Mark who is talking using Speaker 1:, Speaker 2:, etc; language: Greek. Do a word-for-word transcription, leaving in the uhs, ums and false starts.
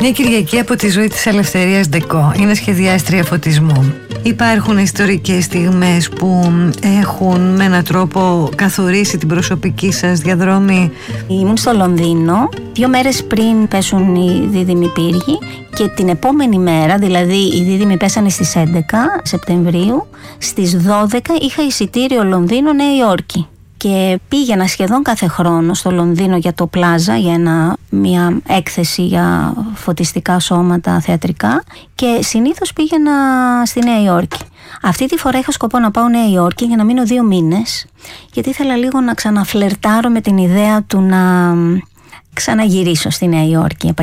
Speaker 1: Μια Κυριακή από τη ζωή της Ελευθερίας Ντεκό. Είναι σχεδιάστρια φωτισμού. Υπάρχουν ιστορικές στιγμές που έχουν με έναν τρόπο καθορίσει την προσωπική σας διαδρομή?
Speaker 2: Ήμουν στο Λονδίνο δύο μέρες πριν πέσουν οι δίδυμοι πύργοι και την επόμενη μέρα, δηλαδή οι δίδυμοι πέσανε στις έντεκα Σεπτεμβρίου, στις δώδεκα είχα εισιτήριο Λονδίνο-Νέα Υόρκη. Και πήγαινα σχεδόν κάθε χρόνο στο Λονδίνο για το Πλάζα, για ένα, μια έκθεση για φωτιστικά σώματα θεατρικά, και συνήθως πήγαινα στη Νέα Υόρκη. Αυτή τη φορά είχα σκοπό να πάω Νέα Υόρκη για να μείνω δύο μήνες, γιατί ήθελα λίγο να ξαναφλερτάρω με την ιδέα του να ξαναγυρίσω στη Νέα Υόρκη